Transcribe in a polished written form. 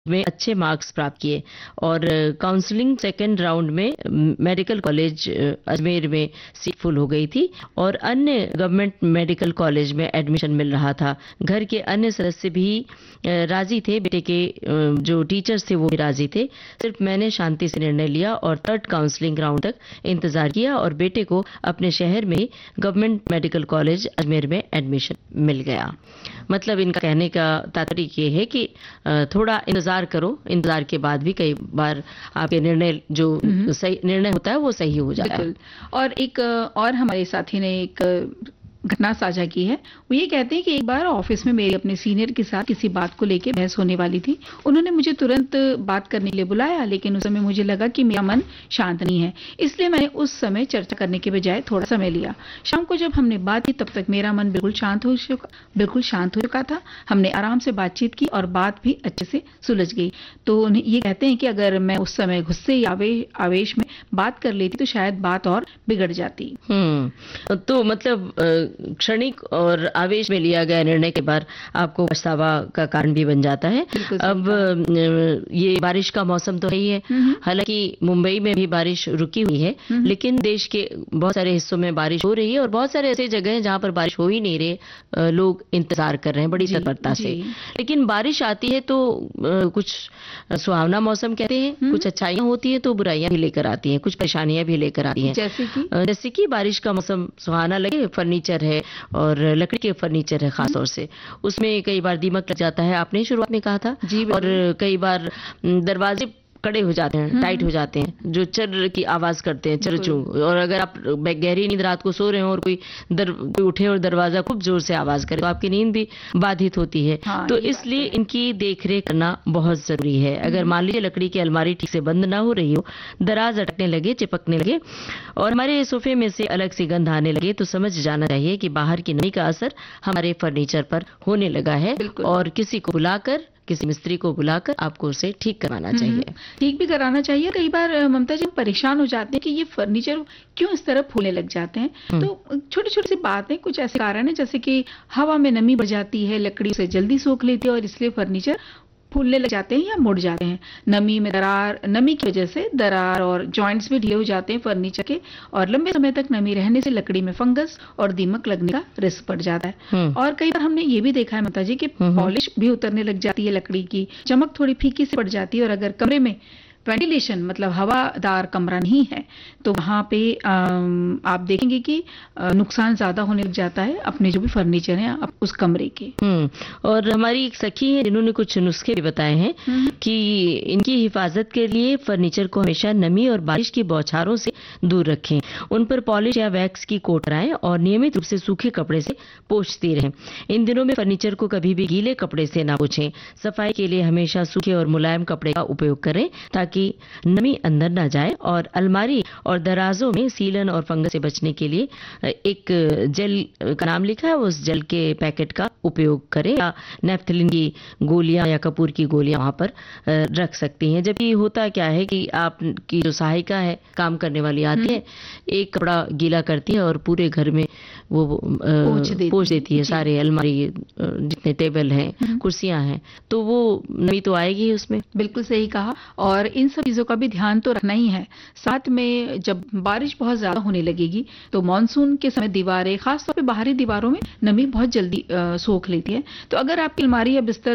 में अच्छे मार्क्स प्राप्त किए और काउंसलिंग सेकंड राउंड में मेडिकल कॉलेज अजमेर में सीट फुल हो गई थी और अन्य गवर्नमेंट मेडिकल कॉलेज में एडमिशन मिल रहा था। घर के अन्य सदस्य भी राजी थे, बेटे के जो टीचर्स थे वो भी राजी थे। सिर्फ मैंने शांति से निर्णय लिया और थर्ड काउंसलिंग राउंड तक इंतजार किया और बेटे को अपने शहर में गवर्नमेंट मेडिकल कॉलेज अजमेर में एडमिशन मिल गया। मतलब इनका कहने का तात्पर्य ये है कि थोड़ा इंतजार करो, इंतजार के बाद भी कई बार आपके निर्णय जो सही निर्णय होता है वो सही हो जाता है। और एक और हमारे साथी ने एक घटना साझा की है। वो ये कहते हैं कि एक बार ऑफिस में मेरे अपने सीनियर के साथ किसी बात को लेकर बहस होने वाली थी। उन्होंने मुझे तुरंत बात करने के लिए बुलाया, लेकिन उस समय मुझे लगा कि मेरा मन शांत नहीं है, इसलिए मैंने उस समय चर्चा करने के बजाय थोड़ा समय लिया। शाम को जब हमने बात की तब तक मेरा मन बिल्कुल शांत हो चुका था। हमने आराम से बातचीत की और बात भी अच्छे से सुलझ गई। तो ये कहते हैं कि अगर मैं उस समय गुस्से या आवेश में बात कर लेती तो शायद बात और बिगड़ जाती। तो मतलब क्षणिक और आवेश में लिया गया निर्णय के बाद आपको पछतावा का कारण भी बन जाता है। अब ये बारिश का मौसम तो है ही है, हालांकि मुंबई में भी बारिश रुकी हुई है, लेकिन देश के बहुत सारे हिस्सों में बारिश हो रही है और बहुत सारे ऐसे जगह हैं जहां पर बारिश हो ही नहीं रही, लोग इंतजार कर रहे हैं बड़ी तत्परता से। लेकिन बारिश आती है तो कुछ सुहावना मौसम कहते हैं, कुछ अच्छाइयां होती है तो बुराइयां भी लेकर आती हैं, कुछ परेशानियां भी लेकर आती हैं। जैसे कि बारिश का मौसम सुहाना लगे, फर्नीचर है और लकड़ी के फर्नीचर है खास तौर से, उसमें कई बार दीमक लग जाता है, आपने शुरुआत में कहा था। और कई बार दरवाजे कड़े हो जाते हैं, टाइट हो जाते हैं, जो चर की आवाज करते हैं, चरचू। और अगर आप गहरी नींद रात को सो रहे हो और कोई उठे और दरवाजा खूब जोर से आवाज करे तो आपकी नींद भी बाधित होती है। तो इसलिए इनकी देखरेख करना बहुत जरूरी है। अगर मान लीजिए लकड़ी की अलमारी ठीक से बंद ना हो रही हो, दराज अटकने लगे, चिपकने लगे और हमारे सोफे में से अलग सी गंध आने लगे, तो समझ जाना चाहिए कि बाहर की नमी का असर हमारे फर्नीचर पर होने लगा है और किसी मिस्त्री को बुलाकर आपको उसे ठीक करवाना चाहिए। ठीक भी कराना चाहिए। कई बार ममता जी परेशान हो जाते हैं कि ये फर्नीचर क्यों इस तरह फूलने लग जाते हैं। तो छोटी छोटी सी बातें, कुछ ऐसे कारण है जैसे कि हवा में नमी बढ़ जाती है, लकड़ी से जल्दी सोख लेती है और इसलिए फर्नीचर फूलने लग जाते हैं या मुड़ जाते हैं। नमी की वजह से दरार और जॉइंट्स भी ढीले हो जाते हैं फर्नीचर के, और लंबे समय तक नमी रहने से लकड़ी में फंगस और दीमक लगने का रिस्क बढ़ जाता है। और कई बार हमने ये भी देखा है माता जी कि पॉलिश भी उतरने लग जाती है, लकड़ी की चमक थोड़ी फीकी से पड़ जाती है। और अगर कमरे में वेंटिलेशन मतलब हवादार कमरा नहीं है तो वहां पे आप देखेंगे कि नुकसान ज्यादा होने लग जाता है अपने जो भी फर्नीचर है उस कमरे के। और हमारी एक सखी है जिन्होंने कुछ नुस्खे भी बताए हैं कि इनकी हिफाजत के लिए फर्नीचर को हमेशा नमी और बारिश की बौछारों से दूर रखें, उन पर पॉलिश या वैक्स की कोट कराएं और नियमित रूप से सूखे कपड़े से पोंछती रहें। इन दिनों में फर्नीचर को कभी भी गीले कपड़े से ना पोंछें। सफाई के लिए हमेशा सूखे और मुलायम कपड़े का उपयोग करें ताकि नमी अंदर ना जाए। और अलमारी और दराजों में सीलन और फंगस से बचने के लिए एक जेल का नाम लिखा है, उस जेल के पैकेट का उपयोग करें या नेफ्थलिन की गोलियां या कपूर की गोलियां वहां पर रख सकती हैं। जबकि होता क्या है कि आपकी जो सहायिका है, काम करने वाली आती है, एक कपड़ा गीला करती है और पूरे घर में वो पोंछ देती है, सारे अलमारी जितने टेबल हैं, कुर्सियां हैं, तो वो नमी तो आएगी उसमें। बिल्कुल सही कहा। और इन सब चीजों का भी ध्यान तो रखना ही है। साथ में जब बारिश बहुत ज्यादा होने लगेगी तो मानसून के समय दीवारें, खासतौर पे बाहरी दीवारों में नमी बहुत जल्दी सोख लेती है। तो अगर आपकी अलमारी या बिस्तर